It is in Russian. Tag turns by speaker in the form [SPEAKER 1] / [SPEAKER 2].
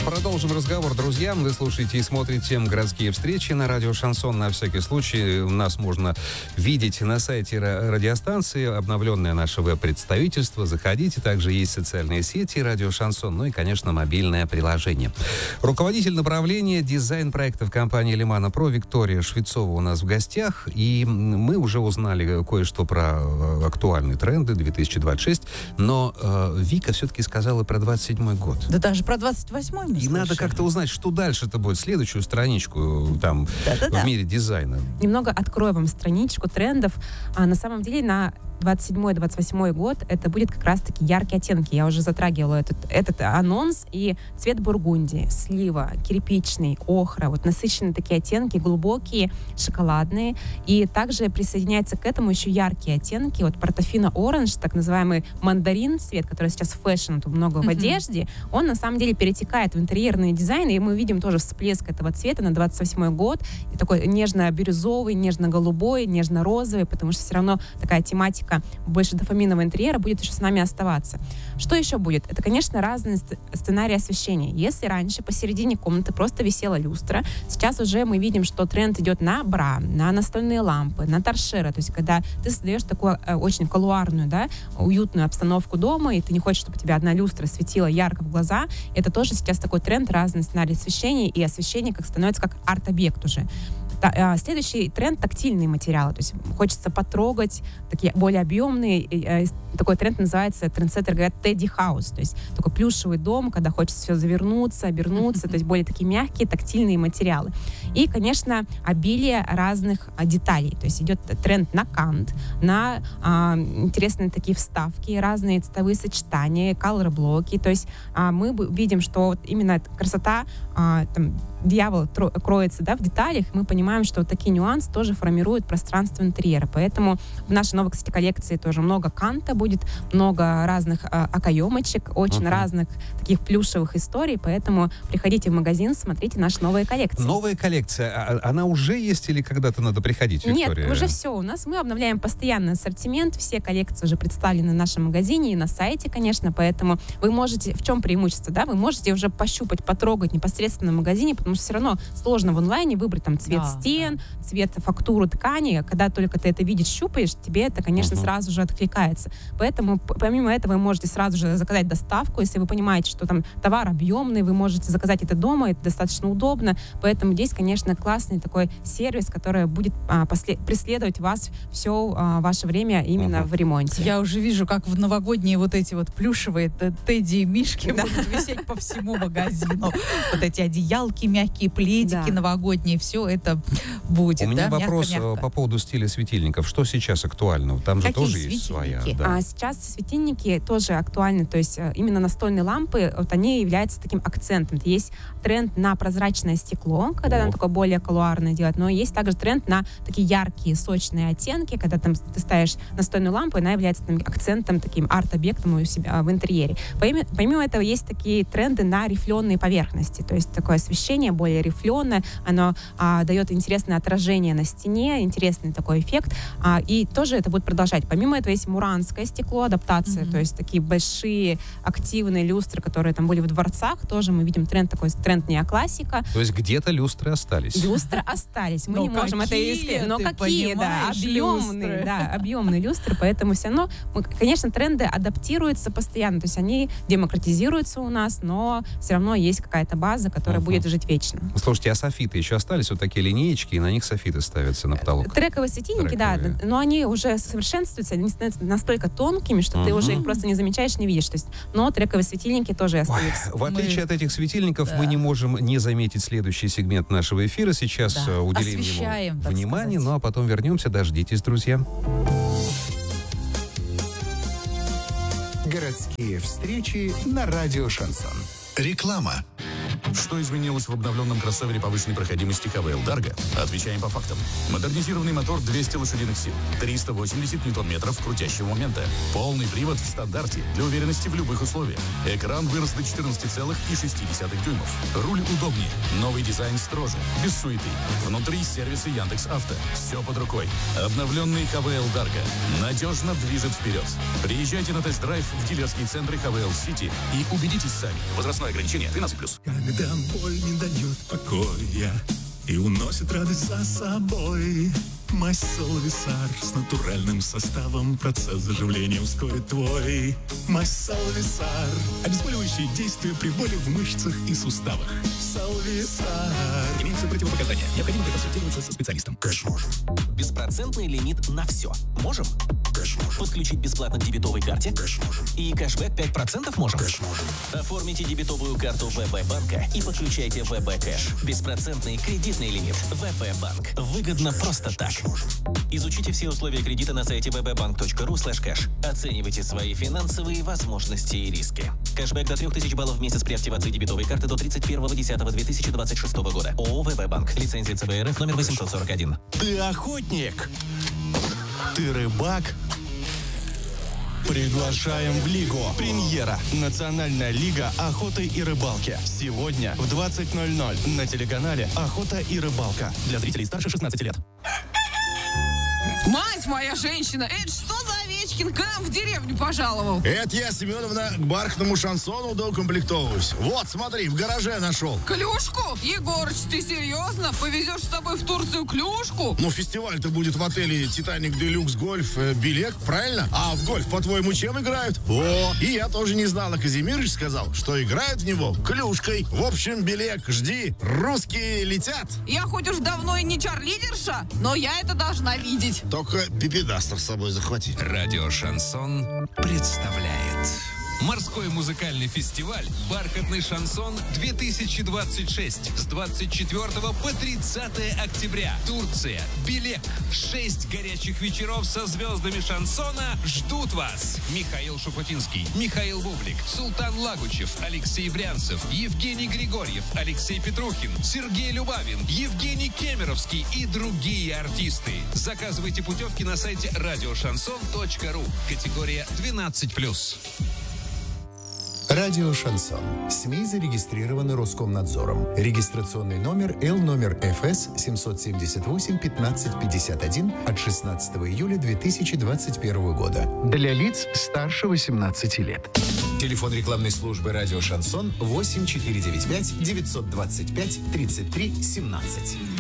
[SPEAKER 1] Продолжим разговор, друзья. Вы слушаете и смотрите «Городские встречи» на радио «Шансон». На всякий случай нас можно видеть на сайте радиостанции, обновленное наше веб-представительство. Заходите. Также есть социальные сети «Радио Шансон», ну и, конечно, мобильное приложение. Руководитель направления дизайн проектов компании «Лимана Про» Виктория Швецова у нас в гостях. И мы уже узнали кое-что про актуальные тренды 2026. Но Вика все-таки сказала про 27-й год.
[SPEAKER 2] Да даже про 28-й.
[SPEAKER 1] И надо как-то узнать, что дальше-то будет, следующую страничку там в мире дизайна.
[SPEAKER 3] Немного открою вам страничку трендов. На самом деле на 27-28 год это будет как раз-таки яркие оттенки. Я уже затрагивала этот анонс. И цвет бургундии, слива, кирпичный, охра. Вот насыщенные такие оттенки, глубокие, шоколадные. И также присоединяется к этому еще яркие оттенки. Вот портофино оранж, так называемый мандарин цвет, который сейчас фэшн, тут много в одежде, он на самом деле перетекает в интерьерный дизайн. И мы видим тоже всплеск этого цвета на 28 год. И такой нежно-бирюзовый, нежно-голубой, нежно-розовый, потому что все равно такая тематика больше дофаминового интерьера будет еще с нами оставаться. Что еще будет? Это, конечно, разные сценарии освещения. Если раньше посередине комнаты просто висела люстра, сейчас уже мы видим, что тренд идет на бра, на настольные лампы, на торшеры. То есть, когда ты создаешь такую очень колуарную, да, уютную обстановку дома, и ты не хочешь, чтобы у тебя одна люстра светила ярко в глаза, это тоже сейчас такой тренд, разные сценарии освещения, и освещение становится как арт-объект уже. Следующий тренд — тактильные материалы. То есть хочется потрогать такие более объемные. Такой тренд называется, трендсеттеры говорят, Teddy House. То есть такой плюшевый дом, когда хочется все завернуться, обернуться. То есть более такие мягкие тактильные материалы. И, конечно, обилие разных деталей. То есть идет тренд на кант, на интересные такие вставки, разные цветовые сочетания, колор-блоки. То есть мы видим, что вот именно красота, дьявол кроется, да, в деталях. Мы понимаем, что вот такие нюансы тоже формируют пространство интерьера. Поэтому в нашей новой, кстати, коллекции тоже много канта будет, много разных окоемочек, очень разных таких плюшевых историй. Поэтому приходите в магазин, смотрите наши новые коллекции.
[SPEAKER 1] Новая коллекция, она уже есть или когда-то надо приходить, Виктория?
[SPEAKER 3] Нет, уже все у нас. Мы обновляем постоянный ассортимент. Все коллекции уже представлены в нашем магазине и на сайте, конечно. Поэтому вы можете... В чем преимущество, да? Вы можете уже пощупать, потрогать непосредственно в магазине, потому что все равно сложно в онлайне выбрать там цвет стен, цвет, фактуру ткани. Когда только ты это видишь, щупаешь, тебе это, конечно, сразу же откликается. Поэтому, помимо этого, вы можете сразу же заказать доставку. Если вы понимаете, что там товар объемный, вы можете заказать это дома, это достаточно удобно. Поэтому здесь, конечно, классный такой сервис, который будет преследовать вас все ваше время именно в ремонте.
[SPEAKER 2] Я уже вижу, как в новогодние вот эти вот плюшевые Тедди и мишки будут висеть по всему магазину. Вот эти одеялки, мягкие пледики новогодние, все это будет.
[SPEAKER 1] У меня вопрос по поводу стиля светильников. Что сейчас актуально? Там же тоже есть своя.
[SPEAKER 3] Да. Сейчас светильники тоже актуальны. То есть именно настольные лампы, вот они являются таким акцентом. Есть тренд на прозрачное стекло, когда там такое более колуарное делать, но есть также тренд на такие яркие, сочные оттенки, когда там ты ставишь настольную лампу, и она является там акцентом, таким арт-объектом у себя в интерьере. Помимо этого есть такие тренды на рифленые поверхности. То есть такое освещение более рифленое, оно дает интересное отражение на стене, интересный такой эффект. И тоже это будет продолжать. Помимо этого есть муранское стекло, адаптация, то есть такие большие активные люстры, которые там были в дворцах, тоже мы видим тренд такой, тренд неоклассика.
[SPEAKER 1] То есть где-то люстры остались?
[SPEAKER 3] Люстры остались. Мы не можем это искать. Но какие, да, объемные, объемные люстры, поэтому все равно, конечно, тренды адаптируются постоянно, то есть они демократизируются у нас, но все равно есть какая-то база, которая будет жить вечно.
[SPEAKER 1] Слушайте, а софиты еще остались? Вот такие линеечки, и на них софиты ставятся на потолок.
[SPEAKER 3] Трековые светильники, да, но они уже совершенствуются, они становятся настолько тонкими, что ты уже их просто не замечаешь, не видишь. То есть, но трековые светильники тоже остаются.
[SPEAKER 1] В отличие от этих светильников, мы не можем не заметить следующий сегмент нашего эфира. Сейчас уделим ему внимание, ну а потом вернемся. Дождитесь, друзья.
[SPEAKER 4] Городские встречи на радио Шансон. Реклама.
[SPEAKER 5] Что изменилось в обновленном кроссовере повышенной проходимости ХВЛ Дарго? Отвечаем по фактам. Модернизированный мотор 200 лошадиных сил, 380 ньютон-метров крутящего момента, полный привод в стандарте для уверенности в любых условиях. Экран вырос до 14,6 дюймов. Руль удобнее, новый дизайн строже, без суеты. Внутри сервисы Яндекс.Авто. Все под рукой. Обновленный ХВЛ Дарго надежно движет вперед. Приезжайте на тест-драйв в дилерские центры ХВЛ Сити и убедитесь сами. Возрастное ограничение 13+.
[SPEAKER 6] когда боль не дает покоя и уносит радость за собой. Мазь Салвисар с натуральным составом процесс заживления ускорит твой. Мазь Салвисар. Обезболивающие действия при боли в мышцах и суставах. Салвисар. Имеются противопоказания. Необходимо консультироваться со специалистом.
[SPEAKER 7] Кэш можем. Беспроцентный лимит на все. Можем? Кэш можем. Подключить бесплатно к дебетовой карте?
[SPEAKER 6] Кэш можем.
[SPEAKER 7] И кэшбэк 5% можем?
[SPEAKER 6] Кэш можем.
[SPEAKER 7] Оформите дебетовую карту ВП банка и подключайте ВП Кэш. Беспроцентный кредитный лимит. ВП банк. Выгодно просто так. Изучите все условия кредита на сайте vpbank.ru/cash. Оценивайте свои финансовые возможности и риски. Кэшбэк до 3000 баллов в месяц при активации дебетовой карты до 31.10.2026 года. ООО «ВП Банк». Лицензия ЦБРФ номер 841.
[SPEAKER 8] Ты охотник? Ты рыбак? Приглашаем в Лигу. Премьера. Национальная лига охоты и рыбалки. Сегодня в 20:00 на телеканале «Охота и рыбалка». Для зрителей старше 16 лет.
[SPEAKER 9] Мать моя женщина, это что за Овечкин к нам в деревню пожаловал?
[SPEAKER 10] Это я, Семеновна, к бархатному шансону доукомплектовываюсь. Вот, смотри, в гараже нашел.
[SPEAKER 9] Клюшку? Егорыч, ты серьезно? Повезешь с собой в Турцию клюшку?
[SPEAKER 10] Ну, фестиваль-то будет в отеле «Титаник Делюкс Гольф» билет, правильно? А в гольф, по-твоему, чем играют? О, и я тоже не знал, а Казимирыч сказал, что играют в него клюшкой. В общем, Белек, жди, русские летят.
[SPEAKER 9] Я хоть уж давно и не чарлидерша, но я это должна видеть.
[SPEAKER 10] Только пипедастер с собой захвати.
[SPEAKER 11] Радио «Шансон» представляет морской музыкальный фестиваль «Бархатный шансон-2026» с 24 по 30 октября. Турция, Белек. 6 горячих вечеров со звездами шансона ждут вас. Михаил Шуфутинский, Михаил Бублик, Султан Лагучев, Алексей Брянцев, Евгений Григорьев, Алексей Петрухин, Сергей Любавин, Евгений Кемеровский и другие артисты. Заказывайте путевки на сайте radioshanson.ru. Категория 12+.
[SPEAKER 4] Радио «Шансон». СМИ зарегистрированы Роскомнадзором. Регистрационный номер Л номер ФС 778-1551 от 16 июля 2021 года. Для лиц старше 18 лет. Телефон рекламной службы «Радио «Шансон» 8495 925 33 17.